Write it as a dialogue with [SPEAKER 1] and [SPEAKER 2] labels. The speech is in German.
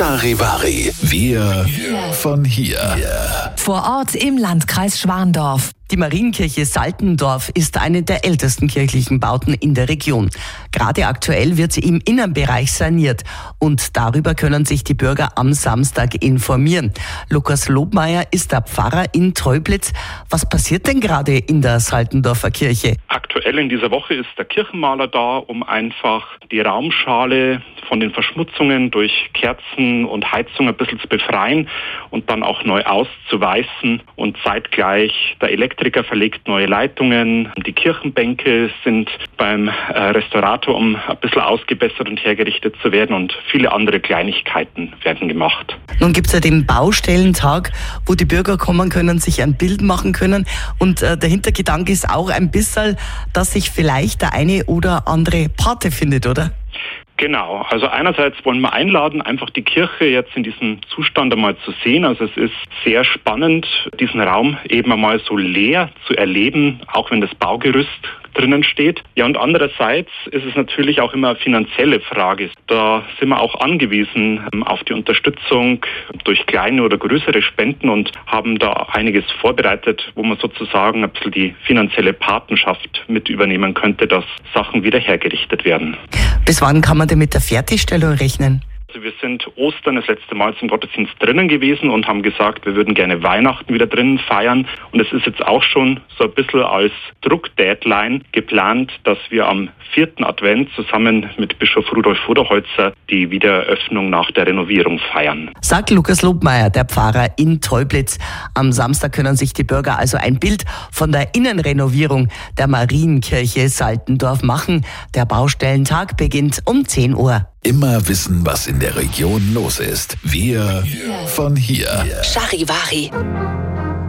[SPEAKER 1] Charivari. Wir von hier.
[SPEAKER 2] Vor Ort im Landkreis Schwandorf.
[SPEAKER 3] Die Marienkirche Saltendorf ist eine der ältesten kirchlichen Bauten in der Region. Gerade aktuell wird sie im Innenbereich saniert und darüber können sich die Bürger am Samstag informieren. Lukas Lobmeier ist der Pfarrer in Treublitz. Was passiert denn gerade in der Saltendorfer Kirche?
[SPEAKER 4] Aktuell in dieser Woche ist der Kirchenmaler da, um einfach die Raumschale von den Verschmutzungen durch Kerzen und Heizung ein bisschen zu befreien und dann auch neu auszuweißen. Und zeitgleich der Elektriker verlegt neue Leitungen. Die Kirchenbänke sind beim Restaurator, um ein bisschen ausgebessert und hergerichtet zu werden, und viele andere Kleinigkeiten werden gemacht.
[SPEAKER 3] Nun gibt es ja den Baustellentag, wo die Bürger kommen können, sich ein Bild machen können, und der Hintergedanke ist auch ein bisschen, dass sich vielleicht der eine oder andere Pate findet, oder?
[SPEAKER 4] Genau, also einerseits wollen wir einladen, einfach die Kirche jetzt in diesem Zustand einmal zu sehen. Also es ist sehr spannend, diesen Raum eben einmal so leer zu erleben, auch wenn das Baugerüst drinnen steht. Ja, und andererseits ist es natürlich auch immer eine finanzielle Frage. Da sind wir auch angewiesen auf die Unterstützung durch kleine oder größere Spenden und haben da einiges vorbereitet, wo man sozusagen ein bisschen die finanzielle Patenschaft mit übernehmen könnte, dass Sachen wieder hergerichtet werden.
[SPEAKER 3] Bis wann kann man denn mit der Fertigstellung rechnen?
[SPEAKER 4] Also wir sind Ostern das letzte Mal zum Gottesdienst drinnen gewesen und haben gesagt, wir würden gerne Weihnachten wieder drinnen feiern. Und es ist jetzt auch schon so ein bisschen als Druckdeadline geplant, dass wir am 4. Advent zusammen mit Bischof Rudolf Voderholzer die Wiedereröffnung nach der Renovierung feiern.
[SPEAKER 3] Sagt Lukas Lobmeier, der Pfarrer in Treublitz. Am Samstag können sich die Bürger also ein Bild von der Innenrenovierung der Marienkirche Saltendorf machen. Der Baustellentag beginnt um 10 Uhr.
[SPEAKER 1] Immer wissen, was in der Region los ist. Wir von hier.
[SPEAKER 2] Charivari.